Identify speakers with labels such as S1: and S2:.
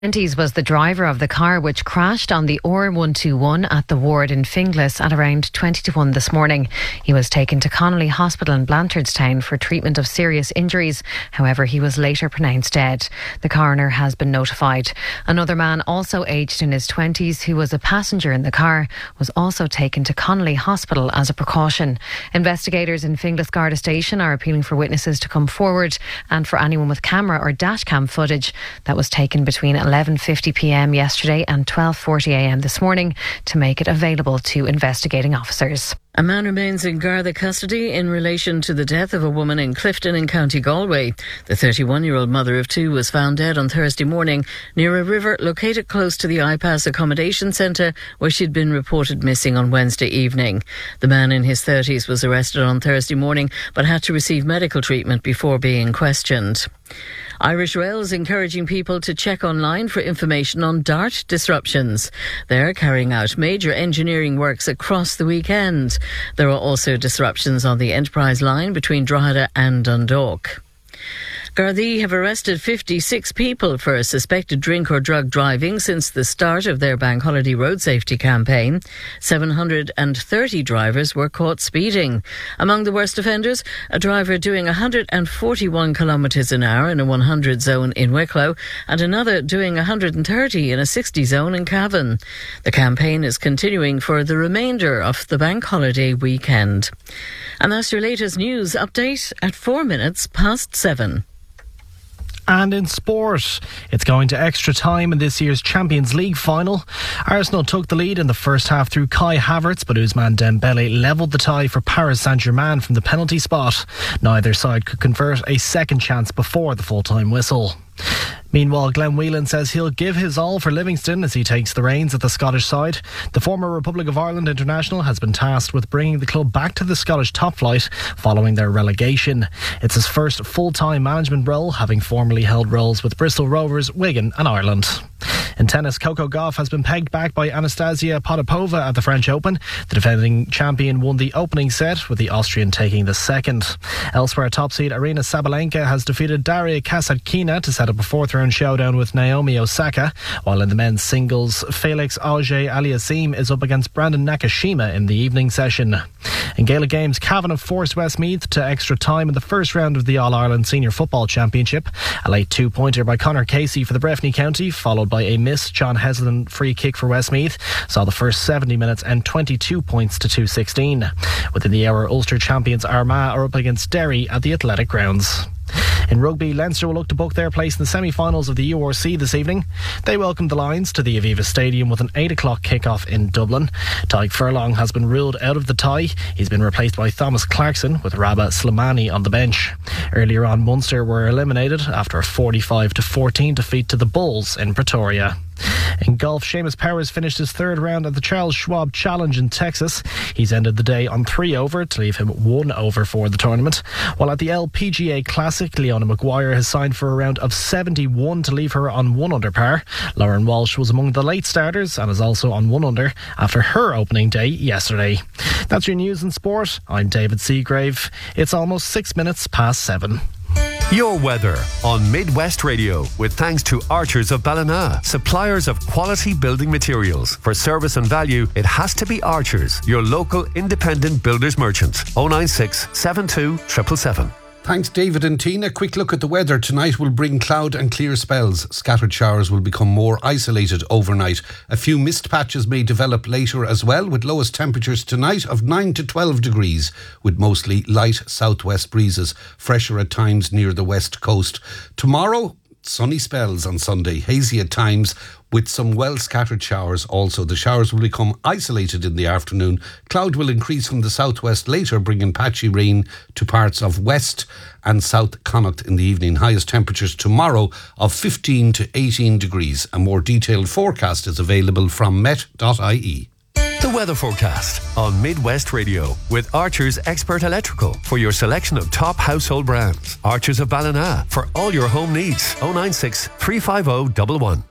S1: 20s was the driver of the car which crashed on the R121 at the ward in Finglas at around 20 to 1 this morning. He was taken to Connolly Hospital in Blanchardstown for treatment of serious injuries. However, he was later pronounced dead. The coroner has been notified. Another man, also aged in his 20s, who was a passenger in the car, was also taken to Connolly Hospital as a precaution. Investigators in Finglas Garda Station are appealing for witnesses to come forward and for anyone with camera or dashcam footage that was taken between 11:50pm yesterday and 12:40am this morning to make it available to investigating officers.
S2: A man remains in Garda custody in relation to the death of a woman in Clifton in County Galway. The 31-year-old mother of two was found dead on Thursday morning near a river located close to the iPass accommodation centre where she'd been reported missing on Wednesday evening. The man in his 30s was arrested on Thursday morning but had to receive medical treatment before being questioned. Irish Rail is encouraging people to check online for information on DART disruptions. They're carrying out major engineering works across the weekend. There are also disruptions on the Enterprise line between Drogheda and Dundalk. Gardaí have arrested 56 people for suspected drink or drug driving since the start of their Bank Holiday road safety campaign. 730 drivers were caught speeding. Among the worst offenders, a driver doing 141 kilometres an hour in a 100 zone in Wicklow and another doing 130 in a 60 zone in Cavan. The campaign is continuing for the remainder of the Bank Holiday weekend. And that's your latest news update at 7:04.
S3: And in sport, it's going to extra time in this year's Champions League final. Arsenal took the lead in the first half through Kai Havertz, but Ousmane Dembele levelled the tie for Paris Saint-Germain from the penalty spot. Neither side could convert a second chance before the full-time whistle. Meanwhile, Glenn Whelan says he'll give his all for Livingston as he takes the reins at the Scottish side. The former Republic of Ireland international has been tasked with bringing the club back to the Scottish top flight following their relegation. It's his first full-time management role, having formerly held roles with Bristol Rovers, Wigan and Ireland. In tennis, Coco Gauff has been pegged back by Anastasia Potapova at the French Open. The defending champion won the opening set, with the Austrian taking the second. Elsewhere, top seed Aryna Sabalenka has defeated Daria Kasatkina to set up a fourth-round showdown with Naomi Osaka, while in the men's singles, Felix Auger-Aliassime is up against Brandon Nakashima in the evening session. In Gaelic games, Cavan have forced Westmeath to extra time in the first round of the All-Ireland Senior Football Championship. A late two-pointer by Conor Casey for the Breffni County, followed by a missed John Heslin free kick for Westmeath, saw the first 70 minutes and 22 points to 2-16. Within the hour, Ulster champions Armagh are up against Derry at the Athletic Grounds. In rugby, Leinster will look to book their place in the semi-finals of the URC this evening. They welcomed the Lions to the Aviva Stadium with an 8 o'clock kick-off in Dublin. Tadhg Furlong has been ruled out of the tie. He's been replaced by Thomas Clarkson with Rabah Slimani on the bench. Earlier on, Munster were eliminated after a 45-14 defeat to the Bulls in Pretoria. In golf, Seamus Powers finished his third round at the Charles Schwab Challenge in Texas. He's ended the day on 3 over to leave him 1 over for the tournament. While at the LPGA Classic, Leona Maguire has signed for a round of 71 to leave her on 1 under par. Lauren Walsh was among the late starters and is also on 1 under after her opening day yesterday. That's your news and sport. I'm David Seagrave. It's almost 6 minutes past 7.
S4: Your weather on Midwest Radio, with thanks to Archers of Ballina, suppliers of quality building materials. For service and value, it has to be Archers, your local independent builders merchant. 096 72 777.
S5: Thanks, David and Tina. Quick look at the weather. Tonight will bring cloud and clear spells. Scattered showers will become more isolated overnight. A few mist patches may develop later as well, with lowest temperatures tonight of 9 to 12 degrees, with mostly light southwest breezes, fresher at times near the west coast. Tomorrow, sunny spells on Sunday, hazy at times, with some well-scattered showers also. The showers will become isolated in the afternoon. Cloud will increase from the southwest later, bringing patchy rain to parts of west and south Connacht in the evening. Highest temperatures tomorrow of 15 to 18 degrees. A more detailed forecast is available from met.ie.
S4: The weather forecast on Midwest Radio with Archers Expert Electrical for your selection of top household brands. Archers of Ballina for all your home needs. 096 350 11.